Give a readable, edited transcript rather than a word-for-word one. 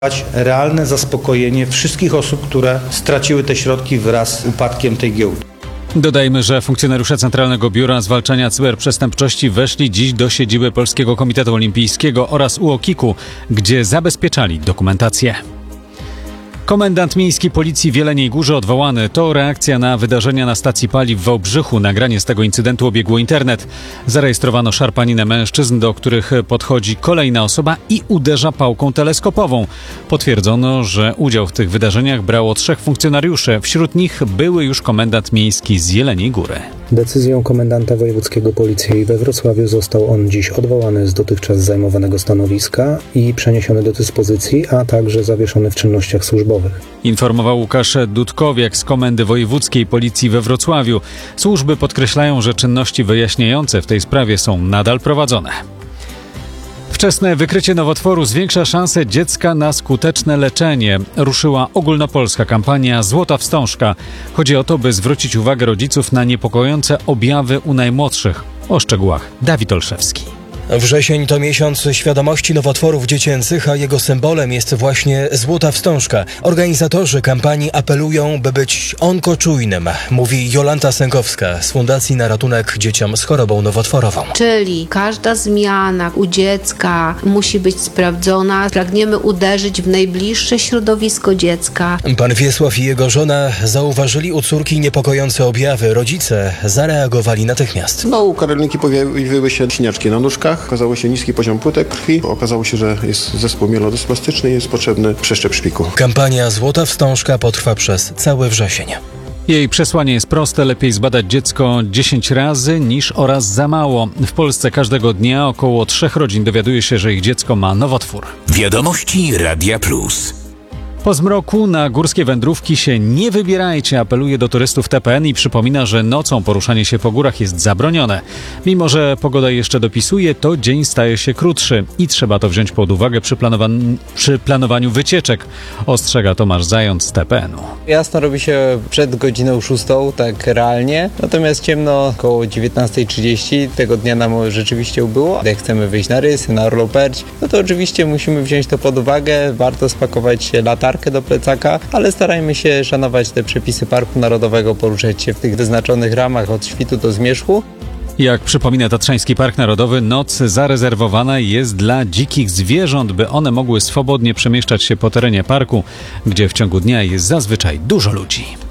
realne zaspokojenie wszystkich osób, które straciły te środki wraz z upadkiem tej giełdy. Dodajmy, że funkcjonariusze Centralnego Biura Zwalczania Cyberprzestępczości weszli dziś do siedziby Polskiego Komitetu Olimpijskiego oraz UOKiK-u, gdzie zabezpieczali dokumentację. Komendant miejski policji w Jeleniej Górze odwołany. To reakcja na wydarzenia na stacji paliw w Wałbrzychu. Nagranie z tego incydentu obiegło internet. Zarejestrowano szarpaninę mężczyzn, do których podchodzi kolejna osoba i uderza pałką teleskopową. Potwierdzono, że udział w tych wydarzeniach brało 3 funkcjonariuszy. Wśród nich były już komendant miejski z Jeleniej Góry. Decyzją komendanta wojewódzkiego policji we Wrocławiu został on dziś odwołany z dotychczas zajmowanego stanowiska i przeniesiony do dyspozycji, a także zawieszony w czynnościach służbowych. Informował Łukasz Dudkowiak z Komendy Wojewódzkiej Policji we Wrocławiu. Służby podkreślają, że czynności wyjaśniające w tej sprawie są nadal prowadzone. Wczesne wykrycie nowotworu zwiększa szanse dziecka na skuteczne leczenie. Ruszyła ogólnopolska kampania Złota Wstążka. Chodzi o to, by zwrócić uwagę rodziców na niepokojące objawy u najmłodszych. O szczegółach Dawid Olszewski. Wrzesień to miesiąc świadomości nowotworów dziecięcych, a jego symbolem jest właśnie Złota Wstążka. Organizatorzy kampanii apelują, by być onkoczujnym, mówi Jolanta Sękowska z Fundacji na Ratunek Dzieciom z Chorobą Nowotworową. Czyli każda zmiana u dziecka musi być sprawdzona. Pragniemy uderzyć w najbliższe środowisko dziecka. Pan Wiesław i jego żona zauważyli u córki niepokojące objawy. Rodzice zareagowali natychmiast. U Karolinki pojawiły się siniaczki na nóżkach. Okazało się niski poziom płytek krwi. Okazało się, że jest zespół mielodyspastyczny i jest potrzebny przeszczep szpiku. Kampania Złota Wstążka potrwa przez cały wrzesień. Jej przesłanie jest proste. Lepiej zbadać dziecko 10 razy niż o raz za mało. W Polsce każdego dnia około 3 rodzin dowiaduje się, że ich dziecko ma nowotwór. Wiadomości Radia Plus. Po zmroku na górskie wędrówki się nie wybierajcie, apeluje do turystów TPN i przypomina, że nocą poruszanie się po górach jest zabronione. Mimo że pogoda jeszcze dopisuje, to dzień staje się krótszy i trzeba to wziąć pod uwagę przy planowaniu wycieczek, ostrzega Tomasz Zając z TPN-u. Jasno robi się przed godziną 6, tak realnie, natomiast ciemno około 19:30. Tego dnia nam rzeczywiście ubyło. Jak chcemy wyjść na rysy, na Orloperć, no to oczywiście musimy wziąć to pod uwagę. Warto spakować latarkę do plecaka, ale starajmy się szanować te przepisy Parku Narodowego, poruszać się w tych wyznaczonych ramach od świtu do zmierzchu. Jak przypomina Tatrzański Park Narodowy, noc zarezerwowana jest dla dzikich zwierząt, by one mogły swobodnie przemieszczać się po terenie parku, gdzie w ciągu dnia jest zazwyczaj dużo ludzi.